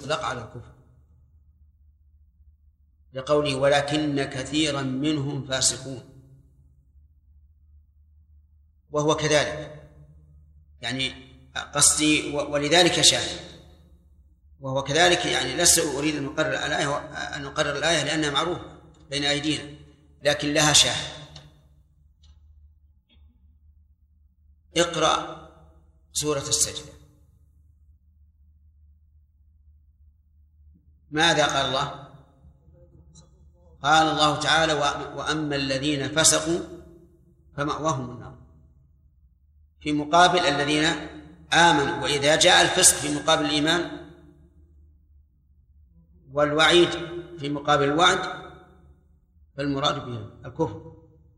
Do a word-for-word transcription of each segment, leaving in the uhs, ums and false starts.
يطلق على الكفر، لقوله ولكن كثيرا منهم فاسقون، وهو كذلك، يعني قصدي ولذلك شاهد، وهو كذلك، يعني لست أريد أن نقرر الآية أن نقرر الآية لأنها معروفة بين أيدينا، لكن لها شاهد. اقرأ سورة السجدة، ماذا قال الله؟ قال الله تعالى وأما الذين فسقوا فمأواهم النار، في مقابل الذين آمنوا. وإذا جاء الفسق في مقابل الإيمان والوعيد في مقابل الوعد فالمراد به الكفر.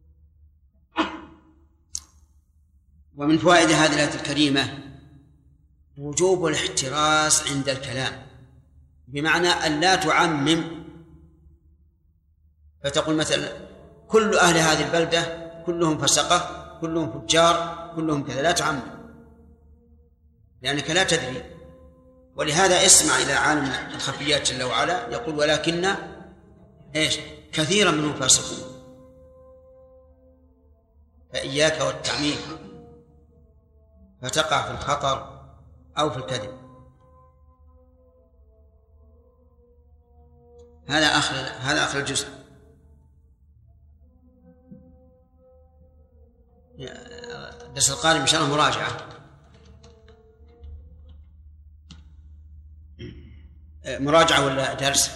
ومن فوائد هذه الآية الكريمة وجوب الاحتراز عند الكلام، بمعنى أن لا تعمم فتقول مثلا كل أهل هذه البلدة كلهم فسقة، كلهم فجار، كلهم كذا، لا تعمم لأنك لا تدري. ولهذا اسمع إلى عالم الخفيات جل وعلا يقول ولكن إيش كثيرا منهم فاسقون، فإياك والتعميم فتقع في الخطر أو في الكذب. هذا آخر هذا آخر الجزء. الدرس القادم إن شاء الله مراجعة، مراجعة ولا درس؟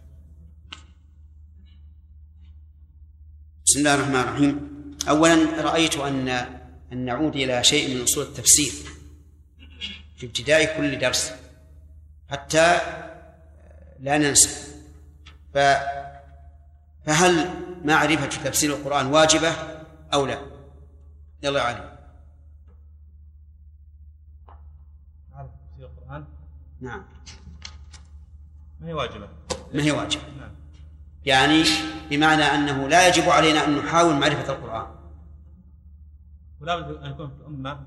بسم الله الرحمن الرحيم. أولا رأيت أن أن نعود إلى شيء من أصول التفسير في ابتداء كل درس حتى لا ننسى. فهل معرفة تفسير القرآن واجبة أو لا؟ يلا يا علي. معرفة تفسير القرآن نعم ما هي واجبة، ما هي واجبة نعم. يعني بمعنى أنه لا يجب علينا أن نحاول معرفة القرآن، ولا بد أن يكون في الأمة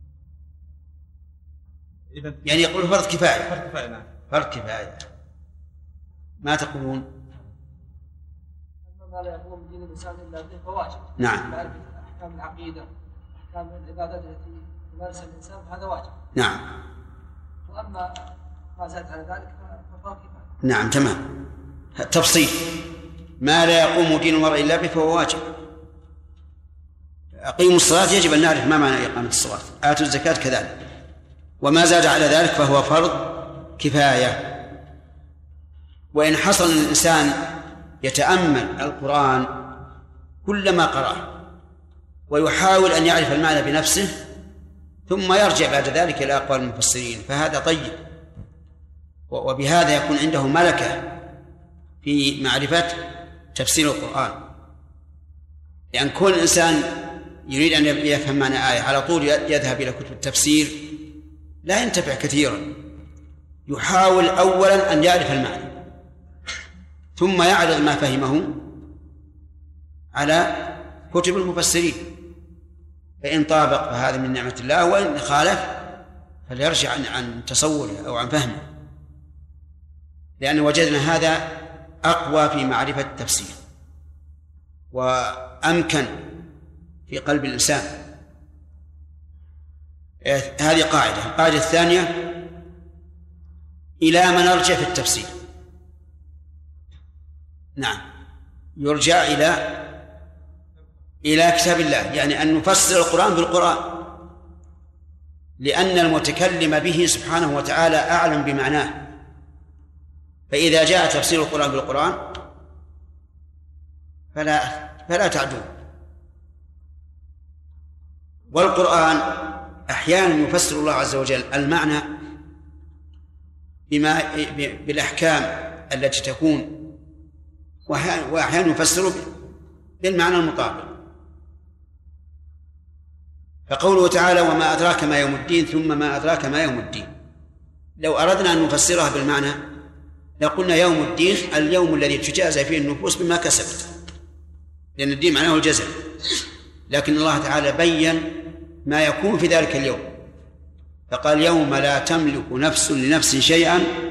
إذا يعني يقول فرض كفاية. فرض كفاية نعم. فرض كفاية. ما تقولون؟ ما لا يقوم دين الإنسان إلا به فواجب. نعم. معرفة أحكام العقيدة، أحكام العبادات التي يمارسها الإنسان هذا واجب. نعم. وأما ما زاد على ذلك ففرض كفاية. نعم تمام. تفصيل ما لا يقوم دين المرء إلا به فهو واجب. أقيموا الصلاة يجب أن نعرف ما معنى إقامة الصلاة، آتوا الزكاة كذلك، وما زاد على ذلك فهو فرض كفاية. وإن حصل الإنسان يتأمل القرآن كلما قرأه ويحاول أن يعرف المعنى بنفسه ثم يرجع بعد ذلك إلى أقوال المفسرين فهذا طيب، وبهذا يكون عنده ملكة في معرفة تفسير القرآن. لأن كل إنسان يريد أن يفهم معنى آية على طول يذهب إلى كتب التفسير لا ينتفع كثيرا، يحاول أولا أن يعرف المعنى ثم يعرض ما فهمه على كتب المفسرين، فإن طابق فهذا من نعمة الله، وإن خالف فليرجع عن, عن تصوره أو عن فهمه، لأن وجدنا هذا أقوى في معرفة التفسير وأمكن في قلب الإنسان. هذه قاعدة. القاعدة الثانية إلى من نرجع في التفسير؟ نعم يرجع إلى إلى كتاب الله، يعني أن نفسر القرآن بالقرآن، لأن المتكلم به سبحانه وتعالى أعلم بمعناه. فإذا جاء تفسير القرآن بالقرآن فلا فلا تعدون. والقرآن أحيانا يفسر الله عز وجل المعنى بما بالأحكام التي تكون، وأحيانا يفسر بالمعنى المطابق. فقوله تعالى وما أدراك ما يوم الدين ثم ما أدراك ما يوم الدين، لو أردنا أن نفسرها بالمعنى لقلنا يوم الدين اليوم الذي تجازى فيه النفوس بما كسبت، لأن الدين معناه الجزاء، لكن الله تعالى بيّن ما يكون في ذلك اليوم فقال يوم لا تملك نفس لنفس شيئا